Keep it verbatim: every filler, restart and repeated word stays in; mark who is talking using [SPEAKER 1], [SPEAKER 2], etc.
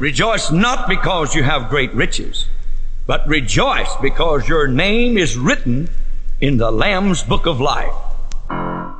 [SPEAKER 1] Rejoice not because you have great riches, but rejoice because your name is written in the Lamb's book of life.